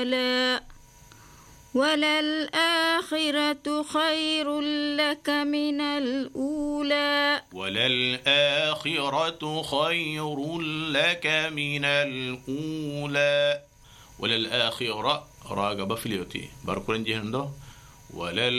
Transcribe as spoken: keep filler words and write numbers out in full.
ولا وللآخرة خير لك من الأولى وللآخرة خير لك من الأولى وللآخرة راجع بفليوتي باركولن جهندو ولل